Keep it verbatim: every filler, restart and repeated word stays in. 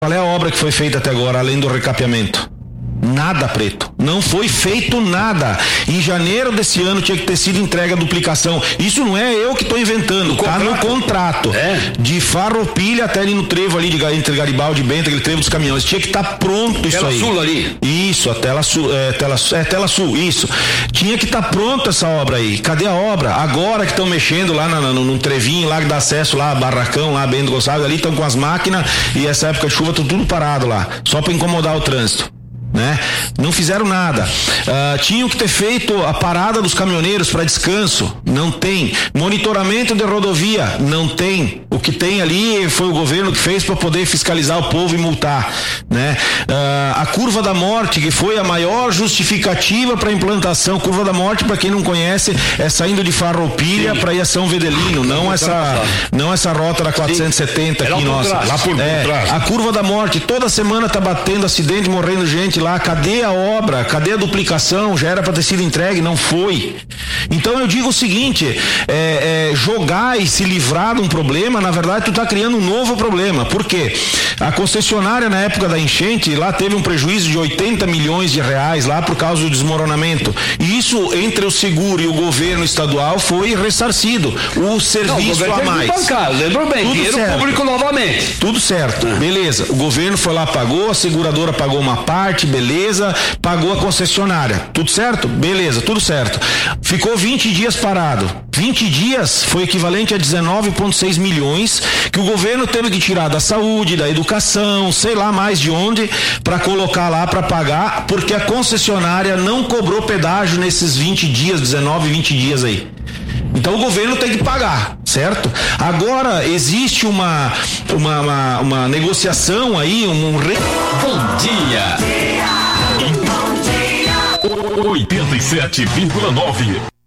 Qual é a obra que foi feita até agora, além do recapeamento? Nada, Preto. Não foi feito nada. Em janeiro desse ano tinha que ter sido entregue a duplicação. Isso não é eu que estou inventando. Está no contrato. É. De Farroupilha até ali no trevo ali, de, entre Garibaldi e Bento, aquele trevo dos caminhões. Tinha que estar tá pronto isso tela aí. Sul ali. Isso, a Tela Sul. É, tela, é, tela Sul, isso. Tinha que estar tá pronta essa obra aí. Cadê a obra? Agora que estão mexendo lá na, na, no, no trevinho lá que dá acesso lá, Barracão, lá, Bento Gonçalves, ali estão com as máquinas e essa época de chuva tá tudo parado lá. Só para incomodar o trânsito. Né? Não fizeram nada. Uh, tinham que ter feito a parada dos caminhoneiros para descanso, não tem. Monitoramento de rodovia, não tem. O que tem ali foi o governo que fez para poder fiscalizar o povo e multar, né? Uh, a curva da morte, que foi a maior justificativa para a implantação. Curva da morte, para quem não conhece, é saindo de Farroupilha para ir a São Vedelino, não essa, não essa rota da quatrocentos e setenta aqui nossa. Lá por é, trás. A curva da morte, toda semana tá batendo acidente, morrendo gente lá. Cadê a obra? Cadê a duplicação? Já era para ter sido entregue, não foi. Então eu digo o seguinte, é, é, jogar e se livrar de um problema, na verdade tu tá criando um novo problema. Por quê? A concessionária na época da enchente lá teve um prejuízo de oitenta milhões de reais lá por causa do desmoronamento. E isso entre o seguro e o governo estadual foi ressarcido. O serviço não, o a mais. Bancar, lembra bem, tudo dinheiro certo. Público novamente. Tudo certo, ah. beleza. O governo foi lá, pagou, a seguradora pagou uma parte, beleza, pagou a concessionária. Tudo certo? Beleza, tudo certo. Ficou vinte dias parado. vinte dias foi equivalente a dezenove vírgula seis milhões que o governo teve que tirar da saúde, da educação, sei lá mais de onde, para colocar lá para pagar, porque a concessionária não cobrou pedágio nesses vinte dias, dezenove, vinte dias aí. Então o governo tem que pagar, certo? Agora existe uma uma, uma, uma negociação aí, um, um re... Bom dia! Bom dia! oitenta e sete vírgula nove